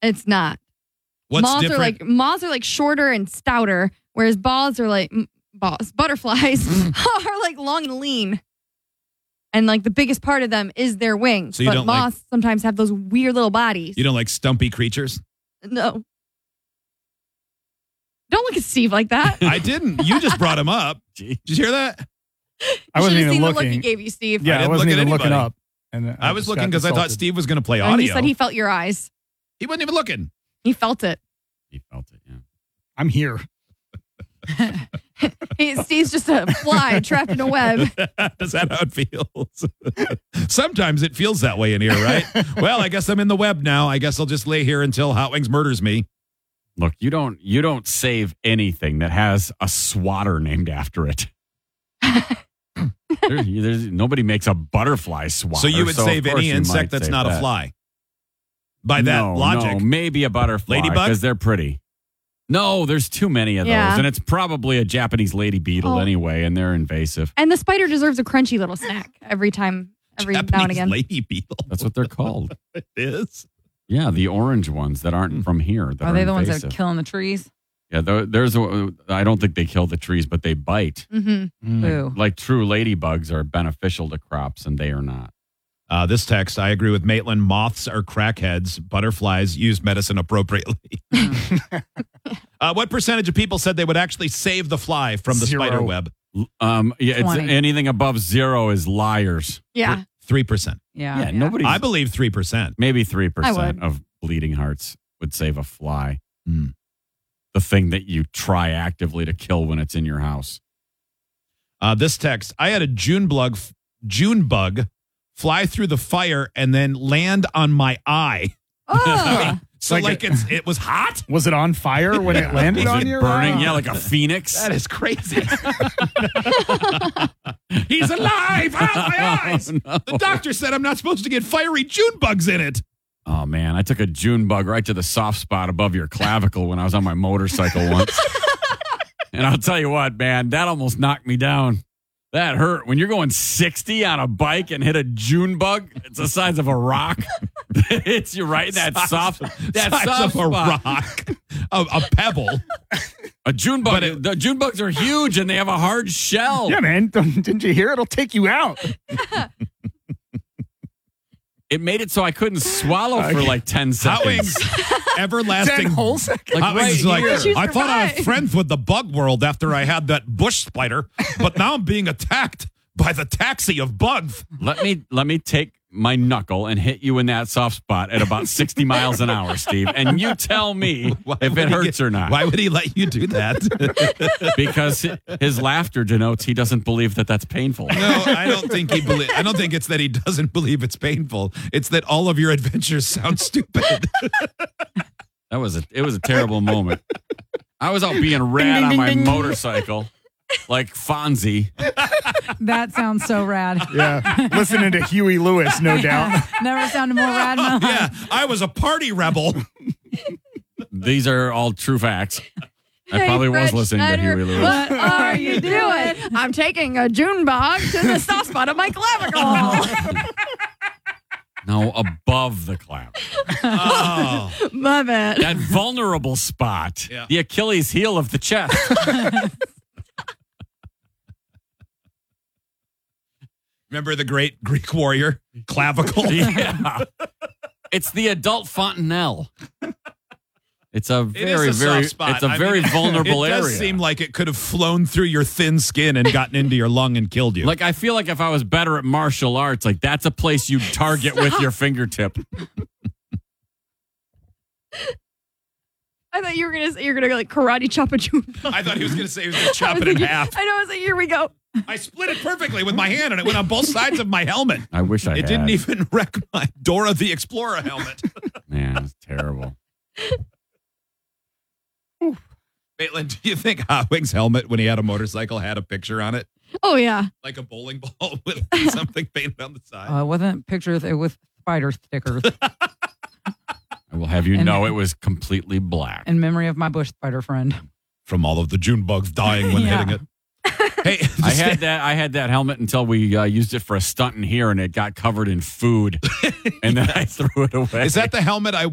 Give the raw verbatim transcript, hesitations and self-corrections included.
It's not. What's moths different? are like moths are like shorter and stouter, whereas balls are like balls. Butterflies are like long and lean. And like the biggest part of them is their wings. So you but don't like- moths sometimes have those weird little bodies. You don't like stumpy creatures? No. Don't look at Steve like that. I didn't. You just brought him up. Did you hear that? I wasn't You should've even seen the look looking. he gave you, Steve. Yeah, I I, didn't wasn't look at even looking anybody. up. And I was just looking got because I thought insulted. Steve was going to play And he audio. said he felt your eyes. He wasn't even looking. He felt it. He felt it, yeah. I'm here. He, Steve's just a fly trapped in a web. Is that how it feels? Sometimes it feels that way in here, right? Well, I guess I'm in the web now. I guess I'll just lay here until Hot Wings murders me. Look, you don't you don't save anything that has a swatter named after it. there, there's, nobody makes a butterfly swatter. So you would of save course any you might insect that's save not that. a fly. By that no, logic. no, maybe a butterfly Ladybug? because they're pretty. No, there's too many of Yeah. those, and it's probably a Japanese lady beetle Oh. anyway, and they're invasive. And the spider deserves a crunchy little snack every time, every now and Japanese again. lady beetle. That's what they're called. It is. Yeah, the orange ones that aren't from here. That Are they the ones that invasive. are killing the trees? Yeah, there- there's. A, I don't think they kill the trees, but they bite. Mm-hmm. Boo. Like true ladybugs are beneficial to crops, and they are not. Uh, this text, I agree with Maitland. Moths are crackheads. Butterflies use medicine appropriately. uh, what percentage of people said they would actually save the fly from the Zero. spider web? Um, yeah, it's twenty. anything above zero is liars. Yeah. three percent. Yeah. Yeah, nobody. I believe three percent. Maybe three I percent would. of bleeding hearts would save a fly. Hmm. The thing that you try actively to kill when it's in your house. Uh, this text, I had a June bug, June bug fly through the fire and then land on my eye. Oh, So Like like, a- it's, it was hot? Was it on fire when it landed Was on it your burning? eye? Yeah, like a phoenix. That is crazy. He's alive. Ah, my eyes. Oh, no. The doctor said I'm not supposed to get fiery June bugs in it. Oh man, I took a June bug right to the soft spot above your clavicle when I was on my motorcycle once. And I'll tell you what, man, that almost knocked me down. That hurt. When you're going sixty on a bike and hit a June bug, it's the size of a rock. It's you right in that soft, that Size soft of a spot. rock, a, a pebble. A June bug. But it- the June bugs are huge and they have a hard shell. Yeah, man. Don't- Didn't you hear? It'll take you out. It made it so I couldn't swallow for like ten Hot seconds. Wings, everlasting. Ten whole seconds. Like Hot Wings right is like, here. Did you I thought I was survive? friends with the bug world after I had that bush spider, but now I'm being attacked by the taxi of bugs. Let me let me take my knuckle and hit you in that soft spot at about sixty miles an hour, Steve. And you tell me Why if would it he hurts get- or not. Why would he let you do that? Because his laughter denotes he doesn't believe that that's painful. No, I don't think he believe. I don't think it's that he doesn't believe it's painful. It's that all of your adventures sound stupid. That was a it was a terrible moment. I was out being rad ding, on ding, my ding. motorcycle, like Fonzie. That sounds so rad. Yeah. Listening to Huey Lewis, no doubt. Never sounded more rad in my life. Yeah, I was a party rebel. These are all true facts. I Hey, probably was Fred listening to Schneider, Huey Lewis. What are you doing? I'm taking a June bug to the soft spot of my clavicle. No, above the clap. Oh, My bad. That vulnerable spot, Yeah. the Achilles heel of the chest. remember the great Greek warrior clavicle? Yeah. It's the adult fontanelle. It's a It is very, a very, soft spot. it's a I very mean, vulnerable it does area. seem like it could have flown through your thin skin and gotten into your lung and killed you. Like, I feel like if I was better at martial arts, like that's a place you target with your fingertip. I thought you were gonna say you're gonna like karate chop a June bug. I thought he was going to say he was going to I chop was it in thinking- half. I know. I was like, here we go. I split it perfectly with my hand, and it went on both sides of my helmet. I wish I It had. didn't even wreck my Dora the Explorer helmet. Man, it's terrible. Maitland, do you think Hot Wings' helmet, when he had a motorcycle, had a picture on it? Oh yeah. Like a bowling ball with something painted on the side? Uh, it wasn't pictures. It was spider stickers I will have you And- know it was completely black. in memory of my bush spider friend. From all of the June bugs dying when Yeah. hitting it. Hey, I had that. I had that helmet until we uh, used it for a stunt in here, and it got covered in food, and then I threw it away. Is that the helmet I